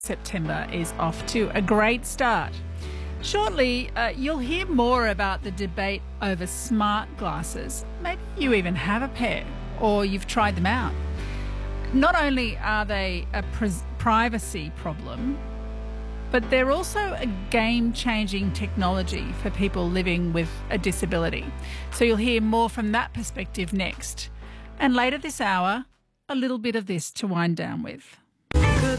September is off to a great start. Shortly, you'll hear more about the debate over smart glasses. Maybe you even have a pair or you've tried them out. Not only are they a privacy problem, but they're also a game-changing technology for people living with a disability. So you'll hear more from that perspective next. And later this hour, a little bit of this to wind down with.